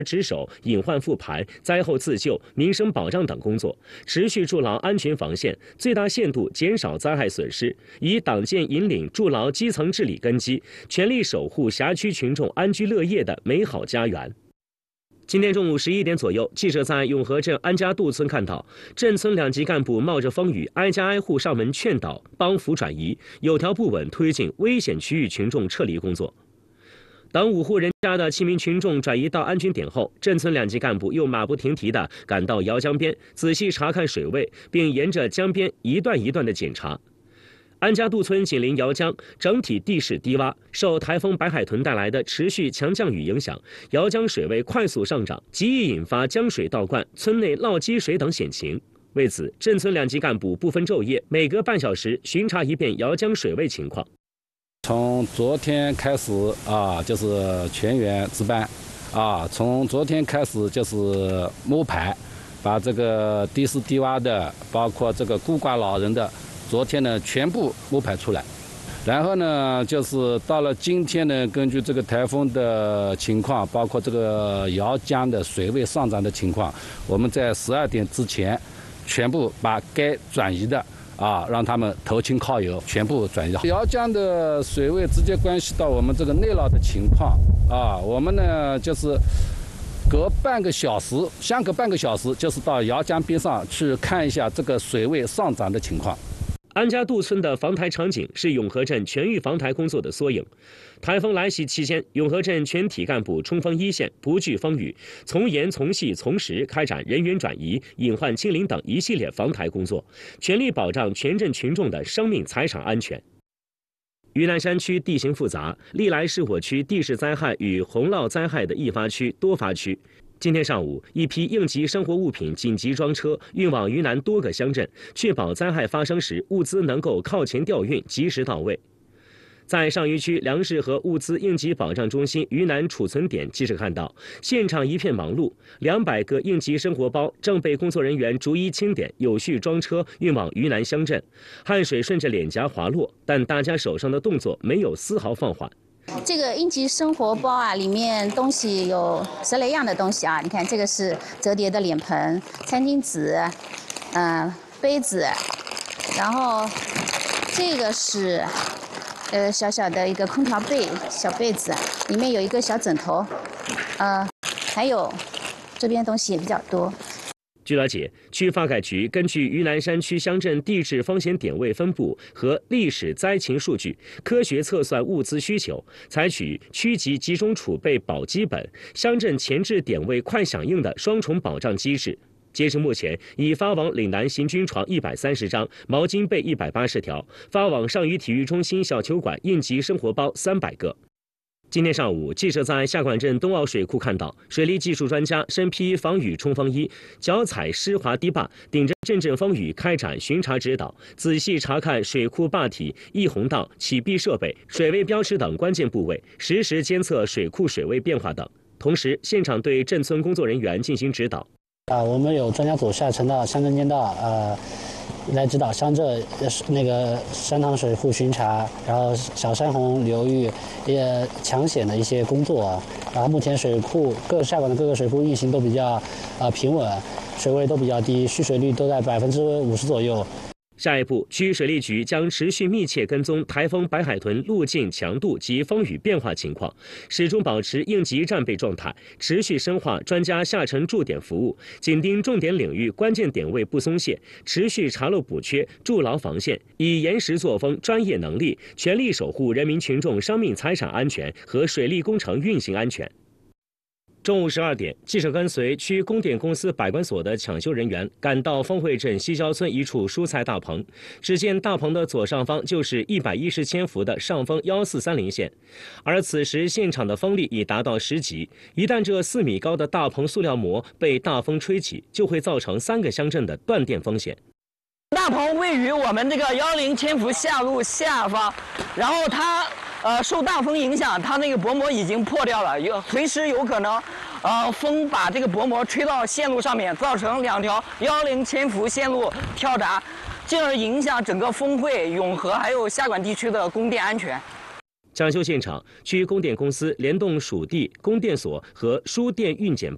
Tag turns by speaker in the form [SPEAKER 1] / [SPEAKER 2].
[SPEAKER 1] 值守、隐患复盘、灾后自救、民生保障等工作，持续筑牢安全防线，最大限度减少灾害损失，以党建引领筑牢基层治理根基，全力守护辖区群众安居乐业的美好家园。今天中午11点左右，记者在永和镇安家渡村看到，镇村2级干部冒着风雨，挨家挨户上门劝导、帮扶转移，有条不紊推进危险区域群众撤离工作。等5户人家的7名群众转移到安全点后，镇村2级干部又马不停蹄地赶到姚江边，仔细查看水位，并沿着江边一段一段地检查。安家渡村紧邻姚江，整体地势低洼，受台风白海豚带来的持续强降雨影响，姚江水位快速上涨，极易引发江水倒灌、村内涝积水等险情。为此，镇村2级干部不分昼夜，每隔半小时巡查一遍姚江水位情况。
[SPEAKER 2] 从昨天开始就是全员值班从昨天开始就是摸排，把这个地势低洼的，包括这个孤寡老人的，昨天呢全部摸排出来。然后呢，就是到了今天呢，根据这个台风的情况，包括这个姚江的水位上涨的情况，我们在12点之前，全部把该转移的让他们投亲靠友，全部转移到姚江的水位，直接关系到我们这个内涝的情况我们呢就是隔半个小时，相隔半个小时，就是到姚江边上去看一下这个水位上涨的情况。
[SPEAKER 1] 安家渡村的防台场景是永和镇全域防台工作的缩影。台风来袭期间，永和镇全体干部冲锋一线，不惧风雨，从严从细从实开展人员转移、隐患清零等一系列防台工作，全力保障全镇群众的生命财产安全。云南山区地形复杂，历来是我区地质灾害与洪涝灾害的易发区、多发区。今天上午，一批应急生活物品紧急装车运往云南多个乡镇，确保灾害发生时物资能够靠前调运，及时到位。在上虞区粮食和物资应急保障中心云南储存点，记者看到现场一片忙碌，200个应急生活包正被工作人员逐一清点，有序装车运往云南乡镇。汗水顺着脸颊滑落，但大家手上的动作没有丝毫放缓。
[SPEAKER 3] 这个应急生活包里面东西有10来样的东西你看这个是折叠的脸盆、餐巾纸、杯子，然后这个是小小的一个空调被、小被子，里面有一个小枕头，还有这边东西也比较多。
[SPEAKER 1] 据了解，区发改局根据云南山区乡镇地质风险点位分布和历史灾情数据，科学测算物资需求，采取区级集中储备保基本、乡镇前置点位快响应的双重保障机制。截至目前，已发往岭南行军床130张、毛巾被180条，发往上虞体育中心小球馆应急生活包300个。今天上午，记者在下管镇冬奥水库看到，水利技术专家身披防雨冲锋衣，脚踩湿滑堤坝，顶着阵阵风雨开展巡查指导，仔细查看水库坝体、溢洪道、起闭设备、水位标识等关键部位，实时监测水库水位变化等。同时，现场对镇村工作人员进行指导。
[SPEAKER 4] 我们有专家组下沉到乡镇街道，来指导乡镇那个山塘水库巡查，然后小山洪流域也抢险的一些工作然后目前水库下管的各个水库运行都比较平稳，水位都比较低，蓄水率都在50%左右。
[SPEAKER 1] 下一步，区水利局将持续密切跟踪台风白海豚路径、强度及风雨变化情况，始终保持应急战备状态，持续深化专家下沉驻点服务，紧盯重点领域关键点位不松懈，持续查漏补缺，筑牢防线，以严实作风、专业能力，全力守护人民群众生命财产安全和水利工程运行安全。中午12点，记者跟随区供电公司百关所的抢修人员赶到丰汇镇西郊村一处蔬菜大棚，只见大棚的左上方就是110千伏的上风1430线，而此时现场的风力已达到10级，一旦这4米高的大棚塑料膜被大风吹起，就会造成3个乡镇的断电风险。
[SPEAKER 5] 大棚位于我们这个10千伏下路下方，然后它受大风影响，它那个薄膜已经破掉了，随时有可能风把这个薄膜吹到线路上面，造成2条10千伏线路跳闸，进而影响整个丰汇、永和还有下管地区的供电安全。
[SPEAKER 1] 抢修现场，区供电公司联动属地、供电所和输电运检